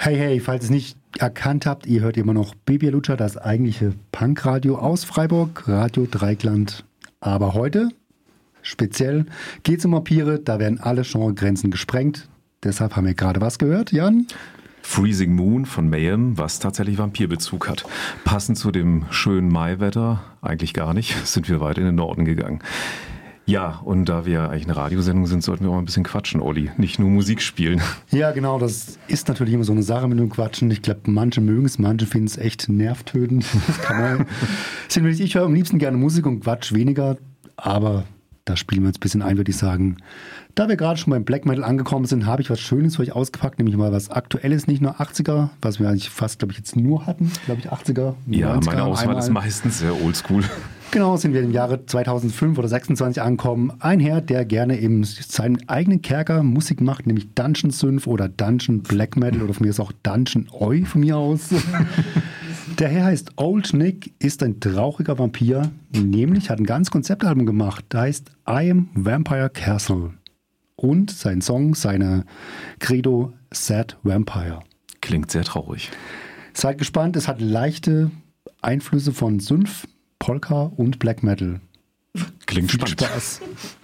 Hey, hey, falls ihr es nicht erkannt habt, ihr hört immer noch Baby Lutscher, das eigentliche Punkradio aus Freiburg, Radio Dreikland. Aber heute, speziell, geht es um Vampire, da werden alle Genregrenzen gesprengt. Deshalb haben wir gerade was gehört, Jan? Freezing Moon von Mayhem, was tatsächlich Vampirbezug hat. Passend zu dem schönen Maiwetter, eigentlich gar nicht, sind wir weit in den Norden gegangen. Ja, und da wir eigentlich eine Radiosendung sind, sollten wir auch ein bisschen quatschen, Olli. Nicht nur Musik spielen. Ja, genau, das ist natürlich immer so eine Sache mit dem Quatschen. Ich glaube, manche mögen es, manche finden es echt nervtötend. Das kann man. Ich höre am liebsten gerne Musik und Quatsch weniger, aber da spielen wir uns ein bisschen ein, würde ich sagen. Da wir gerade schon beim Black Metal angekommen sind, habe ich was Schönes für euch ausgepackt, nämlich mal was Aktuelles, nicht nur 80er, was wir eigentlich fast, glaube ich, jetzt nur hatten, 80er. Ja, 90er, meine Auswahl ist meistens sehr oldschool. Genau, sind wir im Jahre 2005 oder 26 angekommen. Ein Herr, der gerne in seinem eigenen Kerker Musik macht, nämlich Dungeon Synth oder Dungeon Black Metal oder von mir ist auch Dungeon Oi von mir aus. Der Herr heißt Old Nick, ist ein trauriger Vampir, nämlich hat ein ganz Konzeptalbum gemacht, das heißt I Am Vampire Castle. Und sein Song, seine Credo Sad Vampire. Klingt sehr traurig. Seid gespannt, es hat leichte Einflüsse von Synth, Polka und Black Metal. Klingt Viel spannend. Spaß.